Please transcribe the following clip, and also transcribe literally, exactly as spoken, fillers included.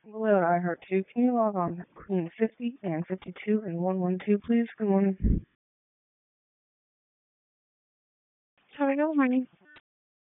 Hello, I heart two. Can you log on Queen fifty and fifty-two and one one two, please? Good morning. Hello, honey.